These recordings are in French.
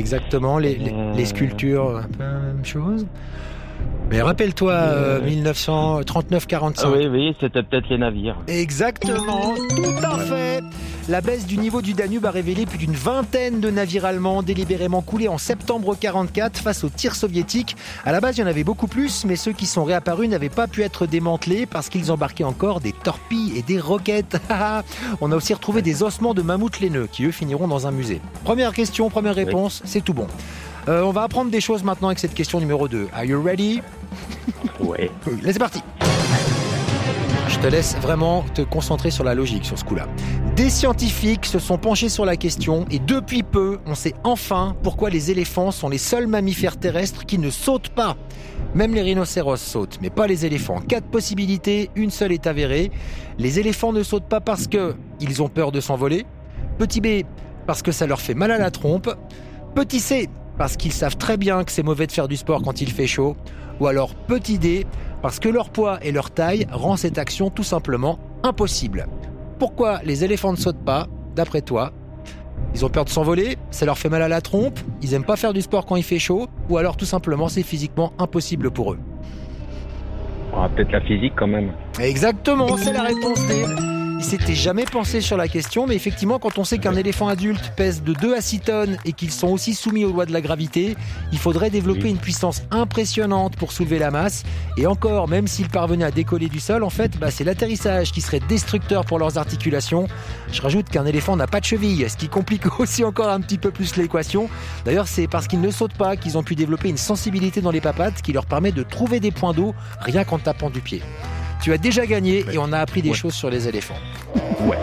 Exactement, les sculptures, un peu la même chose. Mais rappelle-toi, 1939-45. Ah oui, c'était peut-être les navires. Exactement, tout à fait. La baisse du niveau du Danube a révélé plus d'une vingtaine de navires allemands délibérément coulés en septembre 1944 face aux tirs soviétiques. À la base, il y en avait beaucoup plus, mais ceux qui sont réapparus n'avaient pas pu être démantelés parce qu'ils embarquaient encore des torpilles et des roquettes. On a aussi retrouvé des ossements de mammouths laineux qui, eux, finiront dans un musée. Première question, première réponse, c'est tout bon. On va apprendre des choses maintenant avec cette question numéro 2. Are you ready? Ouais. Là, c'est parti. Je te laisse vraiment te concentrer sur la logique sur ce coup-là. Des scientifiques se sont penchés sur la question et depuis peu, on sait enfin pourquoi les éléphants sont les seuls mammifères terrestres qui ne sautent pas. Même les rhinocéros sautent, mais pas les éléphants. 4 possibilités, une seule est avérée. Les éléphants ne sautent pas parce qu'ils ont peur de s'envoler. Petit B, parce que ça leur fait mal à la trompe. Petit C, parce qu'ils savent très bien que c'est mauvais de faire du sport quand il fait chaud. Ou alors petit D, parce que leur poids et leur taille rend cette action tout simplement impossible. Pourquoi les éléphants ne sautent pas, d'après toi? Ils ont peur de s'envoler, ça leur fait mal à la trompe, ils aiment pas faire du sport quand il fait chaud, ou alors tout simplement c'est physiquement impossible pour eux. Peut-être la physique quand même. Exactement, c'est la réponse D. Il s'était jamais pensé sur la question, mais effectivement, quand on sait qu'un éléphant adulte pèse de 2 à 6 tonnes et qu'ils sont aussi soumis aux lois de la gravité, il faudrait développer une puissance impressionnante pour soulever la masse. Et encore, même s'ils parvenaient à décoller du sol, en fait, c'est l'atterrissage qui serait destructeur pour leurs articulations. Je rajoute qu'un éléphant n'a pas de cheville, ce qui complique aussi encore un petit peu plus l'équation. D'ailleurs, c'est parce qu'ils ne sautent pas qu'ils ont pu développer une sensibilité dans les papates qui leur permet de trouver des points d'eau rien qu'en tapant du pied. Tu as déjà gagné et on a appris des choses sur les éléphants. Ouais.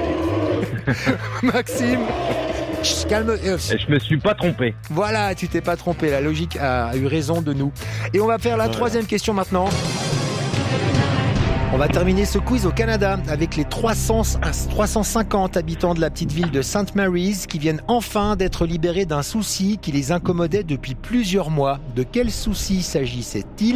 Maxime, calme. Je me suis pas trompé. Voilà, tu t'es pas trompé. La logique a eu raison de nous. Et on va faire la troisième question maintenant. On va terminer ce quiz au Canada avec les 350 habitants de la petite ville de St. Mary's qui viennent enfin d'être libérés d'un souci qui les incommodait depuis plusieurs mois. De quel souci s'agissait-il ?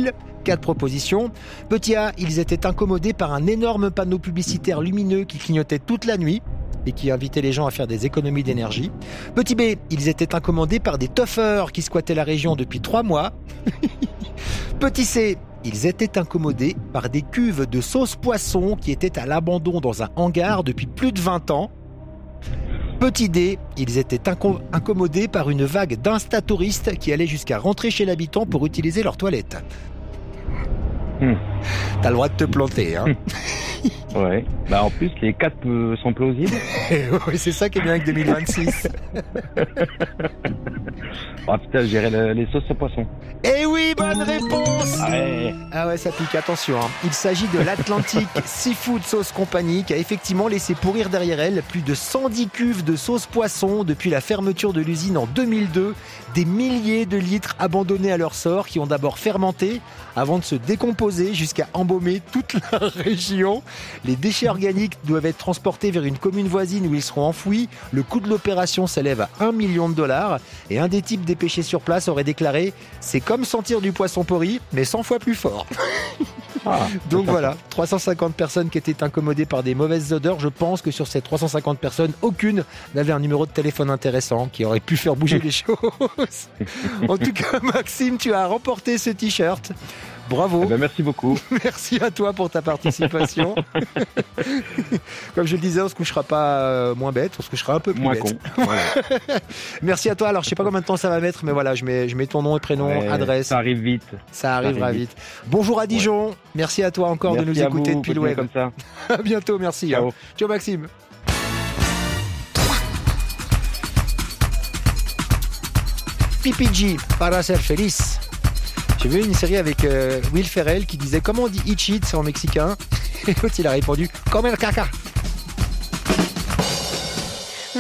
4 propositions. Petit A, ils étaient incommodés par un énorme panneau publicitaire lumineux qui clignotait toute la nuit et qui invitait les gens à faire des économies d'énergie. Petit B, ils étaient incommodés par des tuffers qui squattaient la région depuis 3 mois. Petit C, ils étaient incommodés par des cuves de sauce poisson qui étaient à l'abandon dans un hangar depuis plus de 20 ans. Petit D, ils étaient incommodés par une vague d'insta-touristes qui allaient jusqu'à rentrer chez l'habitant pour utiliser leurs toilettes. T'as le droit de te planter, hein. Ouais. En plus, les 4 sont plausibles. Oui, c'est ça qui est bien avec 2026. Putain, je dirais les sauces au poisson. Eh oui, bonne réponse. Ouais. Ah ouais, ça pique, attention. Il s'agit de l'Atlantic Seafood Sauce Company qui a effectivement laissé pourrir derrière elle plus de 110 cuves de sauce poisson depuis la fermeture de l'usine en 2002. Des milliers de litres abandonnés à leur sort qui ont d'abord fermenté avant de se décomposer jusqu'à embaumer toute la région. Les déchets organiques doivent être transportés vers une commune voisine où ils seront enfouis. Le coût de l'opération s'élève à $1 million et un des types dépêchés sur place aurait déclaré « C'est comme sentir du poisson pourri, mais 100 fois plus fort ». Donc voilà, 350 personnes qui étaient incommodées par des mauvaises odeurs. Je pense que sur ces 350 personnes, aucune n'avait un numéro de téléphone intéressant qui aurait pu faire bouger les choses. En tout cas, Maxime, tu as remporté ce t-shirt. Bravo. Merci beaucoup. Merci à toi pour ta participation. Comme je le disais, on se couchera pas moins bête, on se couchera un peu plus moins bête. con. Voilà. Merci à toi. Alors, je sais pas combien de temps ça va mettre, mais voilà, je mets ton nom et prénom, adresse. Ça arrive vite. Ça arrivera vite. Bonjour à Dijon. Merci à toi encore de nous écouter depuis le web. Comme ça. À bientôt, merci. Ciao. Ciao Maxime. PPG, para ser feliz. J'ai vu une série avec Will Ferrell qui disait comment on dit eat shit en mexicain et l'autre il a répondu comme el caca.